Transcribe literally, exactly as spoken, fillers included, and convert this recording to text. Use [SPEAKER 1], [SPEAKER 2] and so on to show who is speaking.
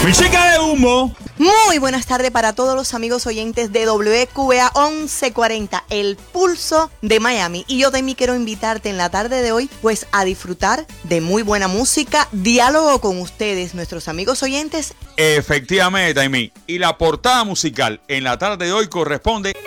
[SPEAKER 1] Música de humo.
[SPEAKER 2] Muy buenas tardes para todos los amigos oyentes de W Q B A once cuarenta, el pulso de Miami. Y yo también quiero invitarte en la tarde de hoy pues a disfrutar de muy buena música, diálogo con ustedes, nuestros amigos oyentes.
[SPEAKER 1] Efectivamente, Taimí. Y la portada musical en la tarde de hoy corresponde